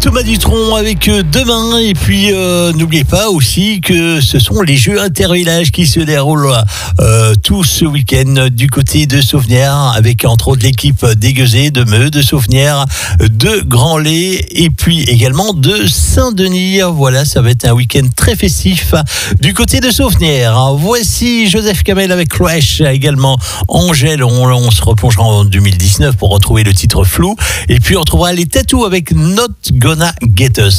Thomas Dutronc avec demain. Et puis n'oubliez pas aussi que ce sont les Jeux intervillages qui se déroulent tout ce week-end du côté de Saufnières, avec entre autres l'équipe d'Aiguezé, de Meux, de Saufnières, de Grand-Lay et puis également de Saint-Denis. Voilà, ça va être un week-end très festif du côté de Saufnières. Voici Joseph Kamel avec Crash, également Angèle. On se replongera en 2019 pour retrouver le titre Flou. Et puis on trouvera les Tatous avec Not Gonna Get Us.